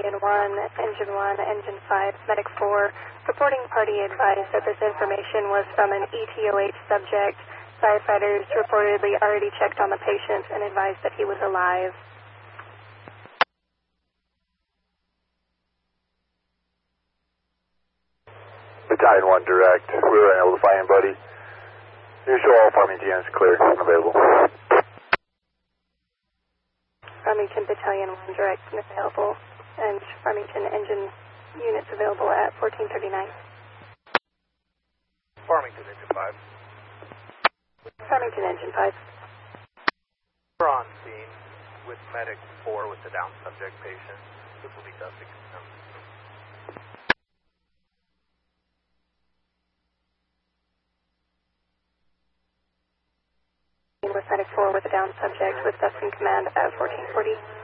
Engine 1, Engine 5, Medic 4. Reporting party advised that this information was from an ETOH subject. Firefighters reportedly already checked on the patient and advised that he was alive. Battalion 1 direct. We were unable to find anybody. You show all Farmington units clear and available. Farmington Battalion 1 direct and available. And Farmington engine units available at 1439. Farmington Engine 5. Farmington Engine 5. We're on scene with Medic 4 with the down subject patient. This will be Dusty. With Medic 4 with a down subject with Dustin Command at 1440.